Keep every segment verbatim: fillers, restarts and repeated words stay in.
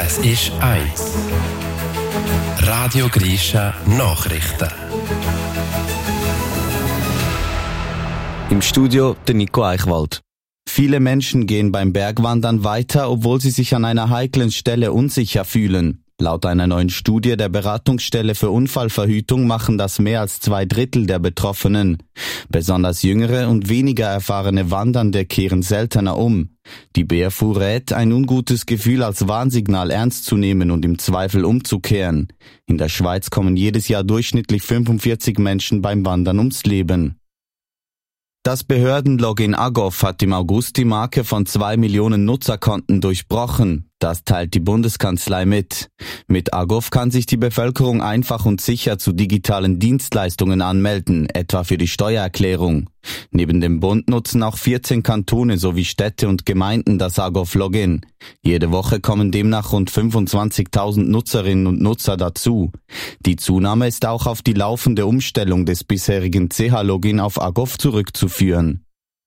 Es ist eins. Radio Grisha Nachrichten. Im Studio der Nico Eichwald. Viele Menschen gehen beim Bergwandern weiter, obwohl sie sich an einer heiklen Stelle unsicher fühlen. Laut einer neuen Studie der Beratungsstelle für Unfallverhütung machen das mehr als zwei Drittel der Betroffenen. Besonders jüngere und weniger erfahrene Wandernde kehren seltener um. Die B F U rät, ein ungutes Gefühl als Warnsignal ernst zu nehmen und im Zweifel umzukehren. In der Schweiz kommen jedes Jahr durchschnittlich fünfundvierzig Menschen beim Wandern ums Leben. Das Behördenlogin Agov hat im August die Marke von zwei Millionen Nutzerkonten durchbrochen. Das teilt die Bundeskanzlei mit. Mit Agov kann sich die Bevölkerung einfach und sicher zu digitalen Dienstleistungen anmelden, etwa für die Steuererklärung. Neben dem Bund nutzen auch vierzehn Kantone sowie Städte und Gemeinden das Agov-Login. Jede Woche kommen demnach rund fünfundzwanzigtausend Nutzerinnen und Nutzer dazu. Die Zunahme ist auch auf die laufende Umstellung des bisherigen C H-Login auf Agov zurückzuführen.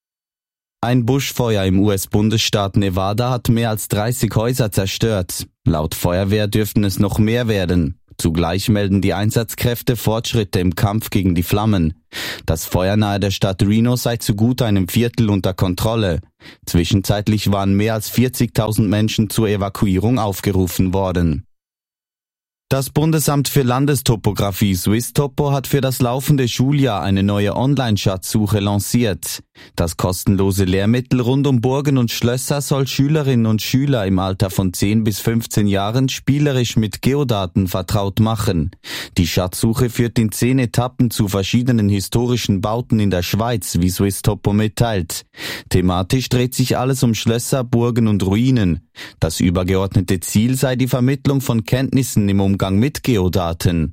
Ein Buschfeuer im U S-Bundesstaat Nevada hat mehr als dreißig Häuser zerstört. Laut Feuerwehr dürften es noch mehr werden. Zugleich melden die Einsatzkräfte Fortschritte im Kampf gegen die Flammen. Das Feuer nahe der Stadt Reno sei zu gut einem Viertel unter Kontrolle. Zwischenzeitlich waren mehr als vierzigtausend Menschen zur Evakuierung aufgerufen worden. Das Bundesamt für Landestopographie Swisstopo hat für das laufende Schuljahr eine neue Online-Schatzsuche lanciert. Das kostenlose Lehrmittel rund um Burgen und Schlösser soll Schülerinnen und Schüler im Alter von zehn bis fünfzehn Jahren spielerisch mit Geodaten vertraut machen. Die Schatzsuche führt in zehn Etappen zu verschiedenen historischen Bauten in der Schweiz, wie Swisstopo mitteilt. Thematisch dreht sich alles um Schlösser, Burgen und Ruinen. Das übergeordnete Ziel sei die Vermittlung von Kenntnissen im Umgang mit Geodaten.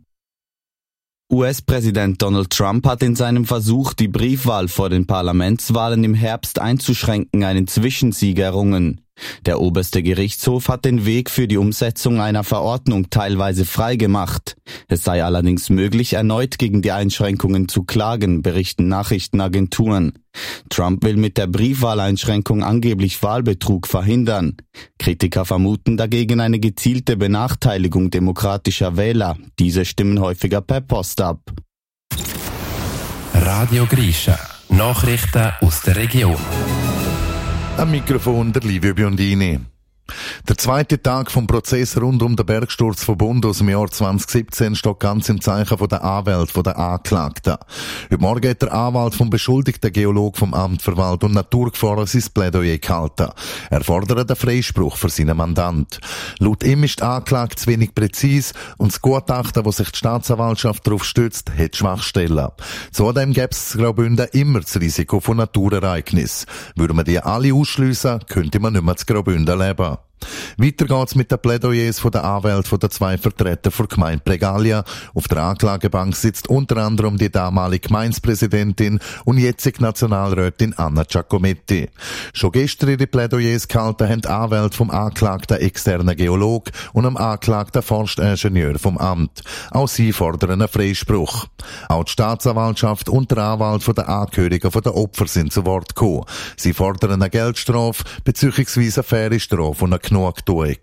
U S-Präsident Donald Trump hat in seinem Versuch, die Briefwahl vor den Parlamentswahlen im Herbst einzuschränken, einen Zwischensieg errungen. Der oberste Gerichtshof hat den Weg für die Umsetzung einer Verordnung teilweise freigemacht. Es sei allerdings möglich, erneut gegen die Einschränkungen zu klagen, berichten Nachrichtenagenturen. Trump will mit der Briefwahleinschränkung angeblich Wahlbetrug verhindern. Kritiker vermuten dagegen eine gezielte Benachteiligung demokratischer Wähler. Diese stimmen häufiger per Post ab. Radio Grisha. Nachrichten aus der Region. Am Mikrofon der Livio Biondini. Der zweite Tag vom Prozess rund um den Bergsturz von Bund aus dem Jahr zwanzig siebzehn steht ganz im Zeichen von der Anwälte, von der Anklagten. Heute Morgen hat der Anwalt vom beschuldigten Geolog vom Amt für Wald- und Naturgefahren sein Plädoyer gehalten. Er fordert einen Freispruch für seinen Mandant. Laut ihm ist die Anklage zu wenig präzise und das Gutachten, das sich die Staatsanwaltschaft darauf stützt, hat Schwachstellen. Zudem gäbe es in Graubünden immer das Risiko von Naturereignissen. Würde man die alle ausschliessen, könnte man nicht mehr in Graubünden leben. Weiter geht's mit den Plädoyers von der Anwälte von den zwei Vertretern der Gemeinde Pregalia. Auf der Anklagebank sitzt unter anderem die damalige Gemeindepräsidentin und jetzige Nationalrätin Anna Giacometti. Schon gestern ihre Plädoyers gehalten haben die Anwälte vom anklagten externen Geolog und dem anklagten Forstingenieur vom Amt. Auch sie fordern einen Freispruch. Auch die Staatsanwaltschaft und der Anwalt von den Angehörigen von den Opfern sind zu Wort gekommen. Sie fordern eine Geldstrafe bzw. eine faire Strafe und eine Genugtuung.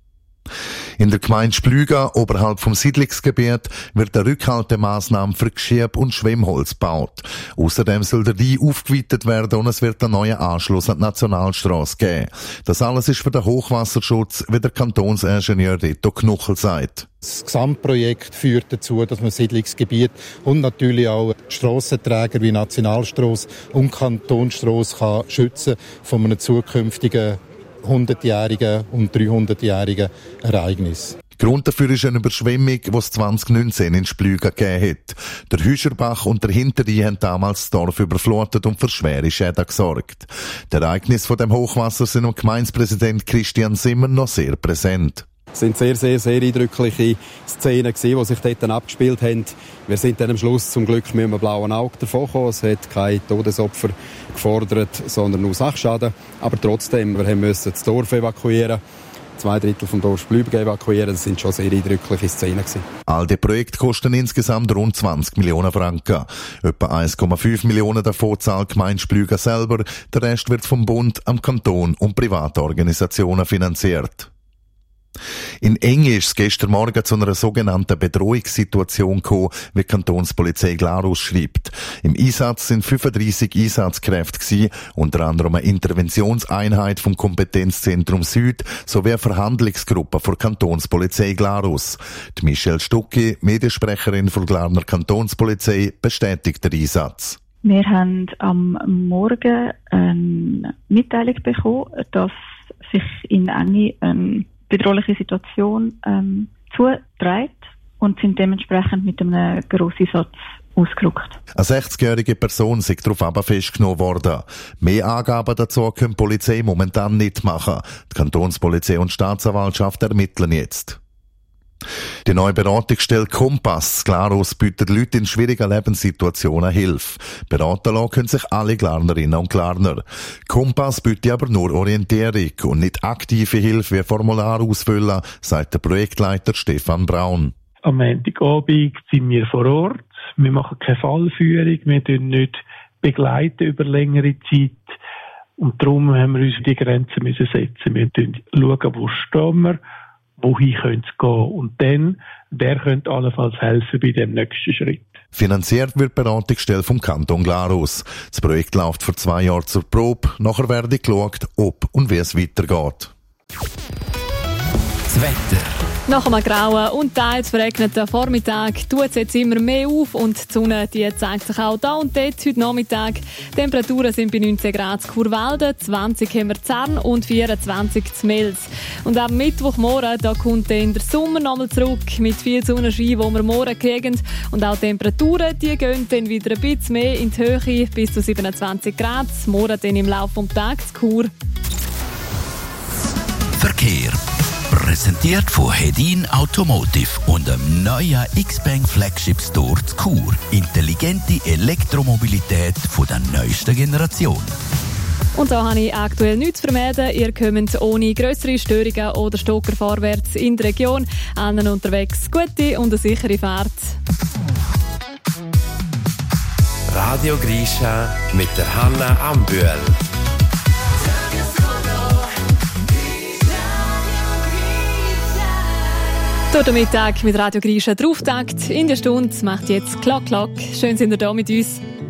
In der Gemeinde Splüga, oberhalb vom Siedlungsgebiet, wird eine Rückhaltemaßnahme für Geschieb und Schwemmholz gebaut. Außerdem soll der Rhein aufgeweitet werden und es wird einen neuen Anschluss an die Nationalstrasse geben. Das alles ist für den Hochwasserschutz, wie der Kantonsingenieur Reto Knuchel sagt. Das Gesamtprojekt führt dazu, dass man Siedlungsgebiet und natürlich auch Strassenträger wie Nationalstrasse und Kantonsstrasse kann schützen von einem zukünftigen hundertjährigen und dreihundertjährigen Ereignis. Grund dafür ist eine Überschwemmung, die es zwanzig neunzehn in Splüga gegeben hat. Der Hüscherbach und der Hinterrhein haben damals das Dorf überflutet und für schwere Schäden gesorgt. Die Ereignisse von dem Hochwasser sind dem Gemeindepräsident Christian Simmer noch sehr präsent. Es sind sehr, sehr, sehr eindrückliche Szenen gewesen, die sich dort dann abgespielt haben. Wir sind dann am Schluss zum Glück mit einem blauen Auge davon gekommen. Es hat keine Todesopfer gefordert, sondern nur Sachschaden. Aber trotzdem, wir mussten das Dorf evakuieren. Zwei Drittel vom Dorf Splüga evakuieren. Das sind schon sehr eindrückliche Szenen gewesen. All die Projekte kosten insgesamt rund zwanzig Millionen Franken. Etwa eins Komma fünf Millionen davon zahlt die Gemeinde Splüga selber. Der Rest wird vom Bund, am Kanton und privaten Organisationen finanziert. In Enge ist es gestern Morgen zu einer sogenannten Bedrohungssituation gekommen, wie die Kantonspolizei Glarus schreibt. Im Einsatz sind fünfunddreissig Einsatzkräfte gewesen, unter anderem eine Interventionseinheit vom Kompetenzzentrum Süd sowie eine Verhandlungsgruppe der Kantonspolizei Glarus. Die Michelle Stucki, Mediensprecherin der Glarner Kantonspolizei, bestätigt den Einsatz. Wir haben am Morgen eine Mitteilung bekommen, dass sich in Enge eine bedrohliche Situation ähm, zuträgt und sind dementsprechend mit einem Grosseinsatz ausgerückt. Eine sechzigjährige Person ist darauf aber festgenommen worden. Mehr Angaben dazu können die Polizei momentan nicht machen. Die Kantonspolizei und die Staatsanwaltschaft ermitteln jetzt. Die neue Beratungsstelle Kompass Glarus bietet Leuten in schwierigen Lebenssituationen Hilfe. Beraten lassen können sich alle Glarnerinnen und Glarner. Kompass bietet aber nur Orientierung und nicht aktive Hilfe wie Formular ausfüllen, sagt der Projektleiter Stefan Braun. Am Montagabend sind wir vor Ort. Wir machen keine Fallführung, wir begleiten nicht begleiten über längere Zeit. Und darum haben wir uns die Grenzen müssen setzen. Wir müssen schauen, wo stehen wir, wohin könnte es gehen. Und dann, wer könnte allenfalls helfen bei dem nächsten Schritt. Finanziert wird die Beratungsstelle vom Kanton Glarus. Das Projekt läuft für zwei Jahre zur Probe. Nachher werde geschaut, ob und wie es weitergeht. Das Wetter. Nach einem grauen und teils verregneten Vormittag tut es jetzt immer mehr auf und die Sonne die zeigt sich auch da und dort heute Nachmittag. Die Temperaturen sind bei neunzehn Grad in Churwalden, zwanzig haben wir in Zern und vierundzwanzig in Mels. Und am Mittwochmorgen da kommt dann der Sommer nochmal zurück mit viel Sonnenschein, wo wir morgen kriegen. Und auch die Temperaturen die gehen dann wieder ein bisschen mehr in die Höhe, bis zu siebenundzwanzig Grad. Morgen dann im Laufe des Tages zu Chur. Verkehr. Präsentiert von Hedin Automotive und dem neuen X-Bank Flagship Store zu Chur. Intelligente Elektromobilität von der neuesten Generation. Und da habe ich aktuell nichts zu vermelden. Ihr kommt ohne grössere Störungen oder Stocker vorwärts in die Region. Allen unterwegs gute und eine sichere Fahrt. Radio Grisha mit der Hanna Ambühl. Durch den Mittag mit Radio Grisha der Auftakt. In der Stunde macht jetzt Klock Klock. Schön sind ihr da mit uns.